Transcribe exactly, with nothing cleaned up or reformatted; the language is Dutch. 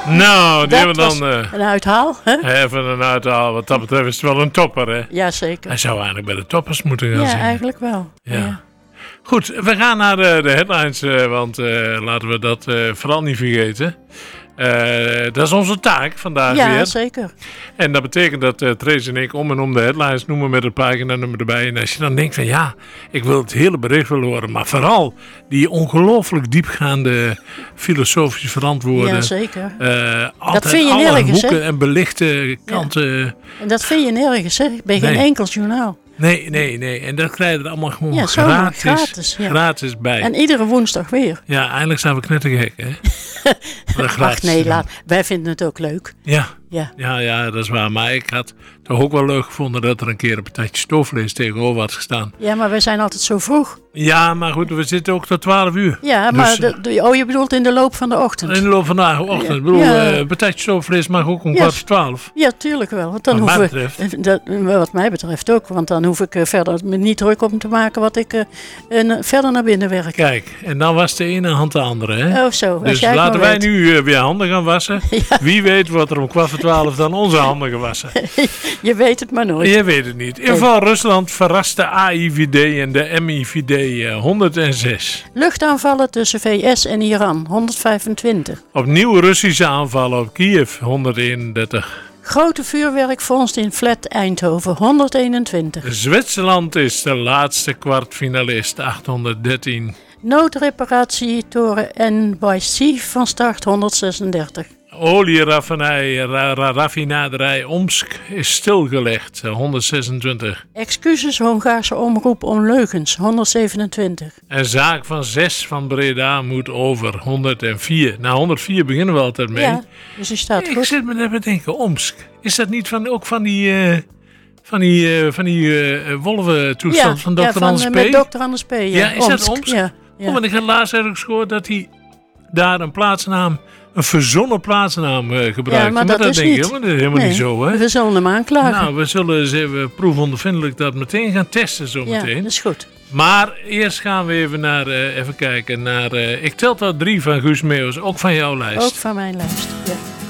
Nou, die hebben we Dat dan was eh, een uithaal, hè? even een uithaal. Wat dat betreft is het wel een topper, hè? Ja, zeker. Hij zou eigenlijk bij de toppers moeten gaan Ja, zingen. eigenlijk wel. Ja. Ja. Goed, we gaan naar de, de headlines, eh, want eh, laten we dat eh, vooral niet vergeten. Eh, dat is onze taak vandaag Ja, weer. zeker. En dat betekent dat uh, Trace en ik om en om de headlines noemen met het paginanummer erbij. En als je dan denkt van ja, ik wil het hele bericht wel horen. Maar vooral die ongelooflijk diepgaande filosofische verantwoorden. Ja, zeker. Uh, altijd vind je alle nergens, hoeken hè? en belichte kanten. En dat vind je nergens, hè? Bij geen Nee. enkel journaal. Nee, nee, nee. En dat krijg je er allemaal gewoon Ja, zomaar gratis, gratis, ja. gratis bij. En iedere woensdag weer. Ja, eigenlijk zijn we knettergek, hè? Dat gratis Ach nee, te laat. Wij vinden het ook leuk. Ja. Ja. Ja, ja, dat is waar. Maar ik had toch ook wel leuk gevonden dat er een keer een patatje stoofvlees tegenover had gestaan. Ja, maar wij zijn altijd zo vroeg. Ja, maar goed, we zitten ook tot twaalf uur. Ja, Dus, maar de, de- oh, je bedoelt in de loop van de ochtend. in de loop van de ochtend. Ja. Ik bedoel, Ja. eh, patatje stoofvlees mag ook om Ja. kwart voor twaalf. Ja, tuurlijk wel. Want dan Wat mij hoeven we, dat, wat mij betreft ook. Want dan hoef ik eh, verder me niet druk om te maken wat ik eh, en, verder naar binnen werk. Kijk, en dan was de ene hand de andere, hè? Oh zo, als Dus jij het laten maar wij weet. nu eh, weer handen gaan wassen. Ja. Wie weet wordt er om kwart voor twaalf dan onze handen gewassen. Je weet het maar nooit. Je weet het niet. In ieder geval, Rusland verrast de A I V D en de M I V D eh, honderdzes. Luchtaanvallen tussen V S en Iran, honderdvijfentwintig. Opnieuw Russische aanvallen op Kiev, honderdeenendertig. Grote vuurwerkvondst in Flat Eindhoven, honderdeenentwintig. Zwitserland is de laatste kwartfinalist, achthonderddertien. Noodreparatietoren N Y C van start, honderdzesendertig. Olieraffinadij ra, ra, raffinaderij Omsk is stilgelegd, honderdzesentwintig. Excuses Hongaarse omroep om leugens, honderdzevenentwintig. En zaak van zes van Breda moet over, honderdvier. Nou, honderdvier beginnen we altijd mee. Ja, dus die staat Ik goed. zit me net te denken, Omsk. Is dat niet van, ook van die, uh, van die, uh, van die uh, wolventoestand van dokter ja, van, Anders eh, P? met dokter Anders P. Ja, Ja, is dat Omsk? Ja, ja. Oh, want ik had laatst ergens gehoord dat hij daar een plaatsnaam, een verzonnen plaatsnaam uh, gebruikt. Ja, maar dat is denk ik, niet. maar dat is helemaal Nee, niet zo, hè? we zullen hem aanklagen. Nou, we zullen eens even proefondervindelijk dat meteen gaan testen zo ja, meteen. dat is goed. Maar eerst gaan we even naar, uh, even kijken naar, uh, ik tel tot drie van Guus Meeuwis, ook van jouw lijst. Ook van mijn lijst. Ja.